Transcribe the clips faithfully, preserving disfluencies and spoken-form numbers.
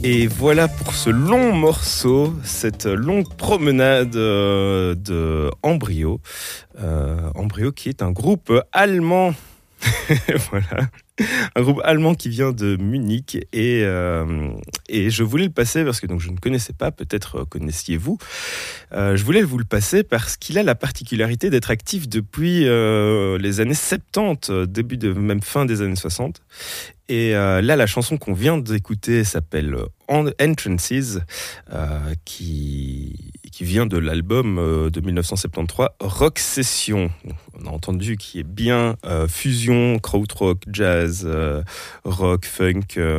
Et voilà pour ce long morceau, cette longue promenade euh, de Embryo. Euh, Embryo qui est un groupe allemand. Voilà. Un groupe allemand qui vient de Munich et, euh, et je voulais le passer parce que donc, je ne connaissais pas, peut-être connaissiez-vous. Euh, je voulais vous le passer parce qu'il a la particularité d'être actif depuis euh, les années soixante-dix, début de même fin des années soixante. Et euh, là, la chanson qu'on vient d'écouter s'appelle Entrances, euh, qui, qui vient de l'album euh, de dix-neuf cent soixante-treize, Rock Session. On a entendu qui est bien euh, fusion, krautrock, jazz, euh, rock, funk. Euh,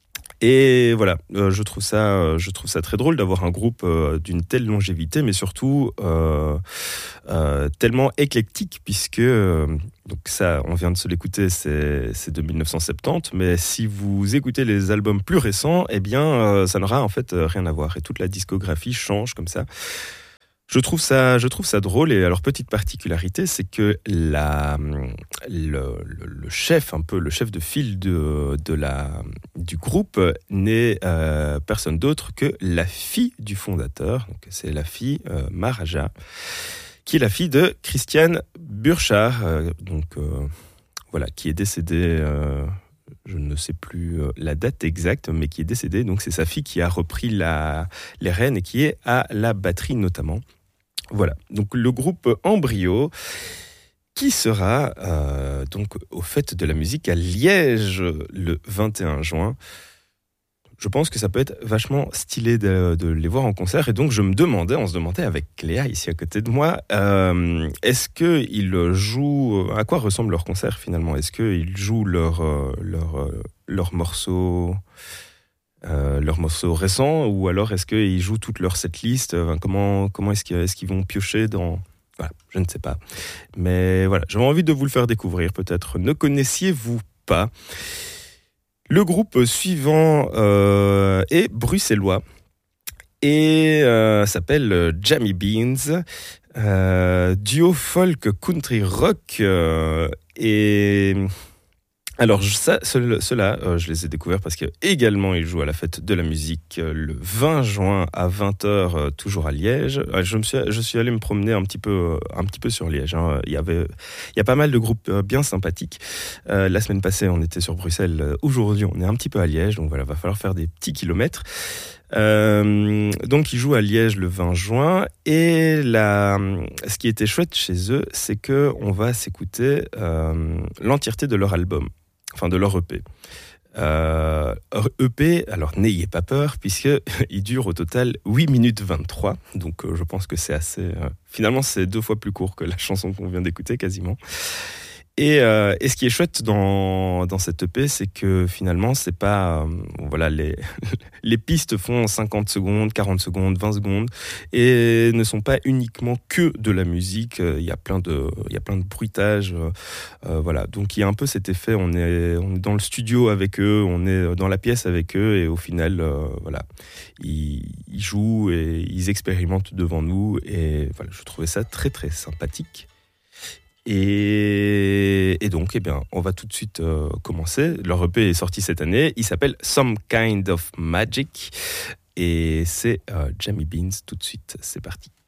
et voilà, euh, je trouve ça, euh, je trouve ça très drôle d'avoir un groupe euh, d'une telle longévité, mais surtout euh, euh, tellement éclectique, puisque euh, donc ça, on vient de se l'écouter, c'est, c'est de dix-neuf cent soixante-dix, mais si vous écoutez les albums plus récents, eh bien, euh, ça n'aura en fait euh, rien à voir, et toute la discographie change comme ça. Je trouve ça, je trouve ça drôle. Et alors, petite particularité, c'est que la, le, le, le chef, un peu le chef de file de, de la, du groupe n'est euh, personne d'autre que la fille du fondateur. Donc, c'est la fille euh, Maraja, qui est la fille de Christian Burchard, euh, donc euh, voilà, qui est décédée. Euh, Je ne sais plus la date exacte, mais qui est décédée. Donc, c'est sa fille qui a repris la, les rênes et qui est à la batterie notamment. Voilà. Donc, le groupe Embryo, qui sera euh, donc au Fêtes de la musique à Liège le vingt et un juin. Je pense que ça peut être vachement stylé de, de les voir en concert. Et donc, je me demandais, on se demandait avec Cléa, ici à côté de moi, euh, est-ce qu'ils jouent... À quoi ressemble leur concert, finalement ? Est-ce qu'ils jouent leurs leur, leur morceaux, euh, leur morceaux récents, ou alors est-ce qu'ils jouent toute leur setlist ? Enfin, comment, comment est-ce qu'ils, est-ce qu'ils vont piocher dans... Voilà, je ne sais pas. Mais voilà, j'avais envie de vous le faire découvrir, peut-être. Ne connaissiez-vous pas ? Le groupe suivant euh, est bruxellois et euh, s'appelle Jammy Beans, euh, duo folk country rock. Euh, et alors ça, ceux-là, euh, je les ai découverts parce qu'également ils jouent à la fête de la musique euh, le vingt juin à vingt heures, euh, toujours à Liège. Euh, je, me suis, je suis allé me promener un petit peu, euh, un petit peu sur Liège. Hein. Il y avait, il y a pas mal de groupes euh, bien sympathiques. Euh, la semaine passée, on était sur Bruxelles. Euh, aujourd'hui, on est un petit peu à Liège. Donc voilà, va falloir faire des petits kilomètres. Euh, donc ils jouent à Liège le vingt juin. Et la, ce qui était chouette chez eux, c'est qu'on va s'écouter euh, l'entièreté de leur album. Enfin, de leur E P. Euh, E P, alors n'ayez pas peur, puisqu'il dure au total huit minutes vingt-trois. Donc, euh, je pense que c'est assez... Euh, finalement, c'est deux fois plus court que la chanson qu'on vient d'écouter, quasiment. Et, euh, et ce qui est chouette dans, dans cette E P, c'est que finalement, c'est pas... Euh, voilà, les, les pistes font cinquante secondes, quarante secondes, vingt secondes, et ne sont pas uniquement que de la musique. Il y a plein de, il y a plein de bruitages. Euh, voilà. Donc, il y a un peu cet effet, on est, on est dans le studio avec eux, on est dans la pièce avec eux, et au final, euh, voilà, ils, ils jouent et ils expérimentent devant nous. Et voilà, je trouvais ça très, très sympathique. Et, et donc, eh bien, on va tout de suite euh, commencer. Leur E P est sorti cette année. Il s'appelle Some Kind of Magic. Et c'est euh, Jammy Beans. Tout de suite, c'est parti.